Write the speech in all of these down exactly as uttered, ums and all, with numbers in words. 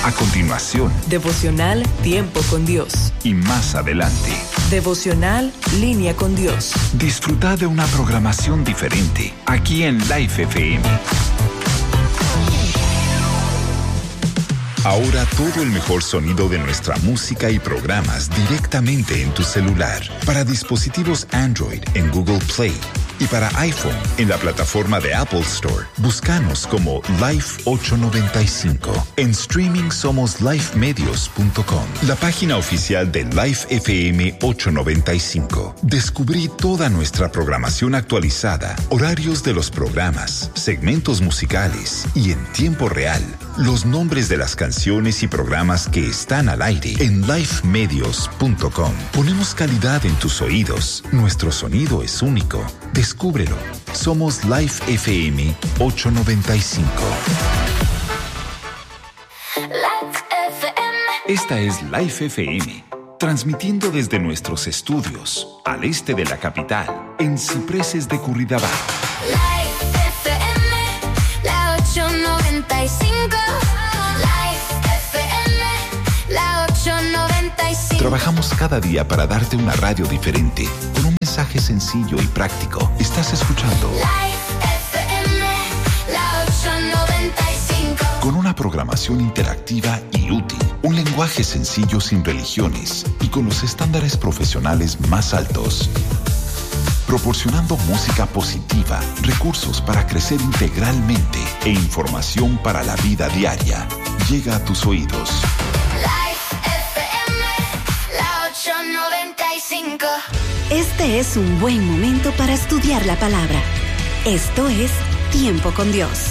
A continuación, Devocional Tiempo con Dios. y más adelante, Devocional Línea con Dios. disfruta de una programación diferente aquí en Life F M. Ahora todo el mejor sonido de nuestra música y programas directamente en tu celular. Para dispositivos Android en Google Play y para iPhone en la plataforma de Apple Store. Búscanos como Life ochocientos noventa y cinco. En streaming somos life medios punto com, la página oficial de Life F M ochocientos noventa y cinco. Descubrí toda nuestra programación actualizada, horarios de los programas, segmentos musicales y en tiempo real, los nombres de las canciones y programas que están al aire en life medios punto com. Ponemos calidad en tus oídos. Nuestro sonido es único. Descúbrelo. Somos Life F M ochocientos noventa y cinco. Esta es Life F M, transmitiendo desde nuestros estudios al este de la capital, en Cipreses de Curridabat. Life F M, la ochocientos noventa y cinco. Life F M, la ochocientos noventa y cinco. Trabajamos cada día para darte una radio diferente, con un mensaje sencillo y práctico. Estás escuchando Life F M, la ochocientos noventa y cinco. con una programación interactiva y útil, un lenguaje sencillo sin religiones y con los estándares profesionales más altos. Proporcionando música positiva, recursos para crecer integralmente e información para la vida diaria. Llega a tus oídos. Life F M, la ochocientos noventa y cinco. Este es un buen momento para estudiar la palabra. Esto es Tiempo con Dios.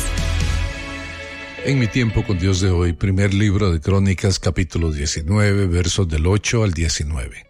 En mi tiempo con Dios de hoy, primer libro de Crónicas, capítulo diecinueve, versos del ocho al diecinueve.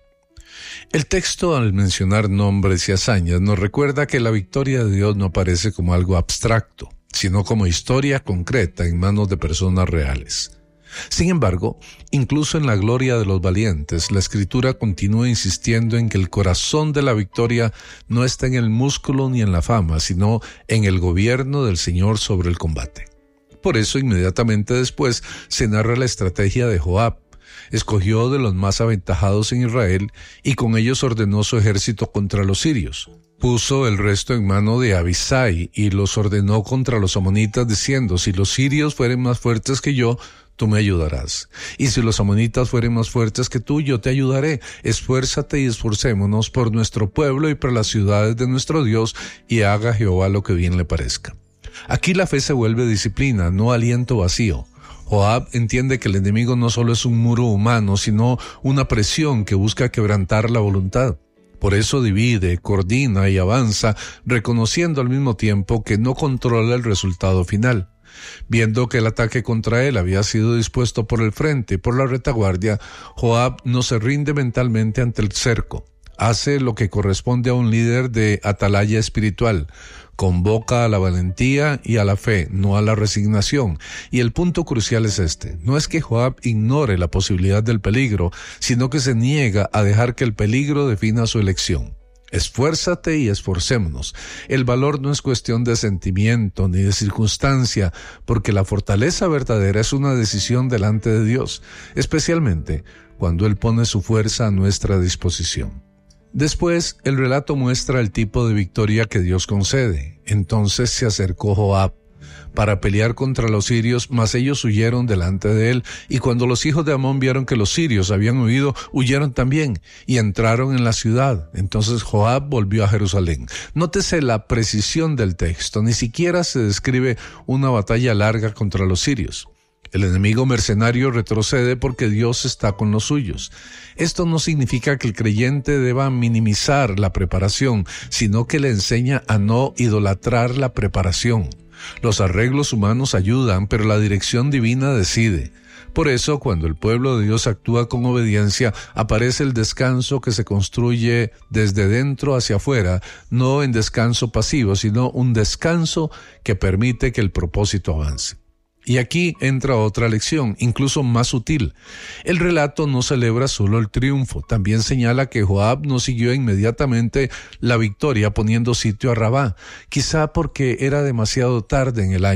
El texto, al mencionar nombres y hazañas, nos recuerda que la victoria de Dios no aparece como algo abstracto, sino como historia concreta en manos de personas reales. Sin embargo, incluso en la gloria de los valientes, la Escritura continúa insistiendo en que el corazón de la victoria no está en el músculo ni en la fama, sino en el gobierno del Señor sobre el combate. Por eso, inmediatamente después, se narra la estrategia de Joab. Escogió de los más aventajados en Israel y con ellos ordenó su ejército contra los sirios. Puso el resto en mano de Abisai y los ordenó contra los amonitas diciendo: si los sirios fueren más fuertes que yo, tú me ayudarás. Y si los amonitas fueren más fuertes que tú, yo te ayudaré. Esfuérzate y esforcémonos por nuestro pueblo y por las ciudades de nuestro Dios, y haga Jehová lo que bien le parezca. Aquí la fe se vuelve disciplina, no aliento vacío. Joab entiende que el enemigo no solo es un muro humano, sino una presión que busca quebrantar la voluntad. Por eso divide, coordina y avanza, reconociendo al mismo tiempo que no controla el resultado final. Viendo que el ataque contra él había sido dispuesto por el frente y por la retaguardia, Joab no se rinde mentalmente ante el cerco. Hace lo que corresponde a un líder de atalaya espiritual. Convoca a la valentía y a la fe, no a la resignación. Y el punto crucial es este: no es que Joab ignore la posibilidad del peligro, sino que se niega a dejar que el peligro defina su elección. Esfuérzate y esforcémonos. El valor no es cuestión de sentimiento ni de circunstancia, porque la fortaleza verdadera es una decisión delante de Dios, especialmente cuando Él pone su fuerza a nuestra disposición. Después, el relato muestra el tipo de victoria que Dios concede. Entonces se acercó Joab para pelear contra los sirios, mas ellos huyeron delante de él, y cuando los hijos de Amón vieron que los sirios habían huido, huyeron también, y entraron en la ciudad. Entonces Joab volvió a Jerusalén. Nótese la precisión del texto, ni siquiera se describe una batalla larga contra los sirios. El enemigo mercenario retrocede porque Dios está con los suyos. Esto no significa que el creyente deba minimizar la preparación, sino que le enseña a no idolatrar la preparación. Los arreglos humanos ayudan, pero la dirección divina decide. Por eso, cuando el pueblo de Dios actúa con obediencia, aparece el descanso que se construye desde dentro hacia afuera, no en descanso pasivo, sino un descanso que permite que el propósito avance. Y aquí entra otra lección, incluso más sutil. El relato no celebra solo el triunfo, también señala que Joab no siguió inmediatamente la victoria poniendo sitio a Rabá, quizá porque era demasiado tarde en el año.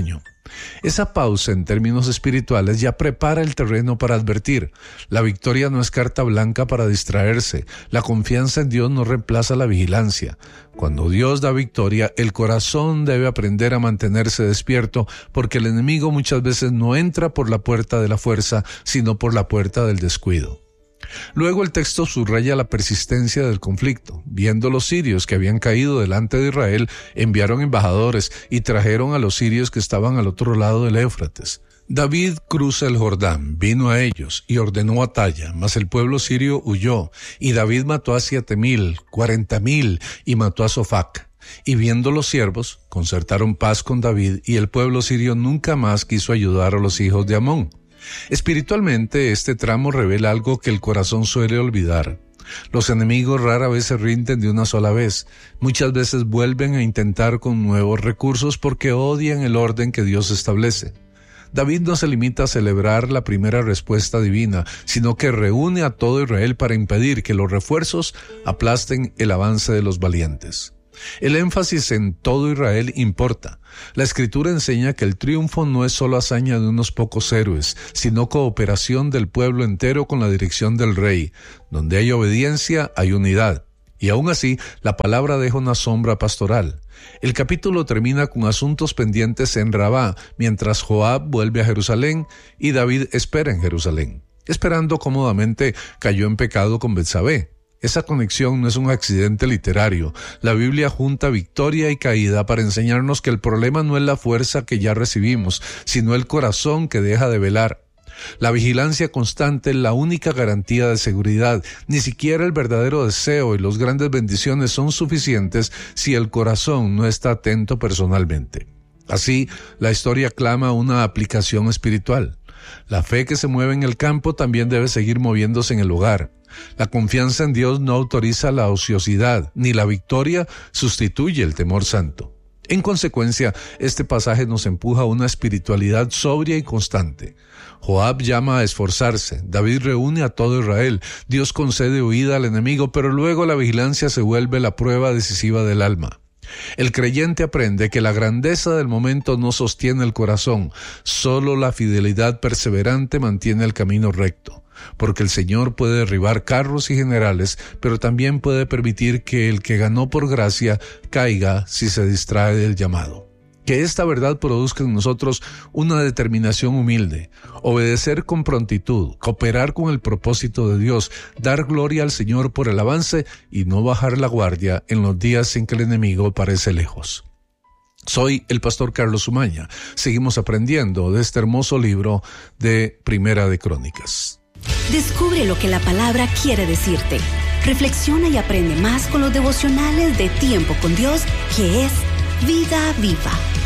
Esa pausa en términos espirituales ya prepara el terreno para advertir. La victoria no es carta blanca para distraerse. La confianza en Dios no reemplaza la vigilancia. Cuando Dios da victoria, el corazón debe aprender a mantenerse despierto, porque el enemigo muchas veces no entra por la puerta de la fuerza, sino por la puerta del descuido. Luego el texto subraya la persistencia del conflicto. Viendo los sirios que habían caído delante de Israel, enviaron embajadores y trajeron a los sirios que estaban al otro lado del Éufrates. David cruza el Jordán, vino a ellos y ordenó batalla, mas el pueblo sirio huyó, y David mató a siete mil, cuarenta mil, y mató a Sofac. Y viendo los siervos, concertaron paz con David, y el pueblo sirio nunca más quiso ayudar a los hijos de Amón. Espiritualmente, este tramo revela algo que el corazón suele olvidar. Los enemigos rara vez se rinden de una sola vez. Muchas veces vuelven a intentar con nuevos recursos porque odian el orden que Dios establece. David no se limita a celebrar la primera respuesta divina, sino que reúne a todo Israel para impedir que los refuerzos aplasten el avance de los valientes. El énfasis en todo Israel importa. La Escritura enseña que el triunfo no es solo hazaña de unos pocos héroes, sino cooperación del pueblo entero con la dirección del rey. Donde hay obediencia, hay unidad. Y aún así, la palabra deja una sombra pastoral. El capítulo termina con asuntos pendientes en Rabá, mientras Joab vuelve a Jerusalén y David espera en Jerusalén. Esperando cómodamente, cayó en pecado con Betsabé. Esa conexión no es un accidente literario. La Biblia junta victoria y caída para enseñarnos que el problema no es la fuerza que ya recibimos, sino el corazón que deja de velar. La vigilancia constante es la única garantía de seguridad. Ni siquiera el verdadero deseo y las grandes bendiciones son suficientes si el corazón no está atento personalmente. Así, la historia clama una aplicación espiritual. La fe que se mueve en el campo también debe seguir moviéndose en el hogar. La confianza en Dios no autoriza la ociosidad, ni la victoria sustituye el temor santo. En consecuencia, este pasaje nos empuja a una espiritualidad sobria y constante. Joab llama a esforzarse, David reúne a todo Israel, Dios concede huida al enemigo, pero luego la vigilancia se vuelve la prueba decisiva del alma. El creyente aprende que la grandeza del momento no sostiene el corazón, solo la fidelidad perseverante mantiene el camino recto. Porque el Señor puede derribar carros y generales, pero también puede permitir que el que ganó por gracia caiga si se distrae del llamado. Que esta verdad produzca en nosotros una determinación humilde, obedecer con prontitud, cooperar con el propósito de Dios, dar gloria al Señor por el avance y no bajar la guardia en los días en que el enemigo parece lejos. Soy el pastor Carlos Umaña. Seguimos aprendiendo de este hermoso libro de Primera de Crónicas. Descubre lo que la palabra quiere decirte. Reflexiona y aprende más con los devocionales de Tiempo con Dios, que es Vida Viva.